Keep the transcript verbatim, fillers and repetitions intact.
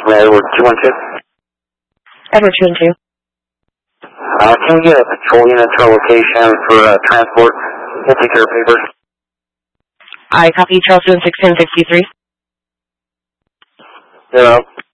Edward two one two. Edward two one two. Uh, can we get a patrol unit to our location for uh, transport? We'll take care of papers. I copy Charleston six ten sixty-three. Zero.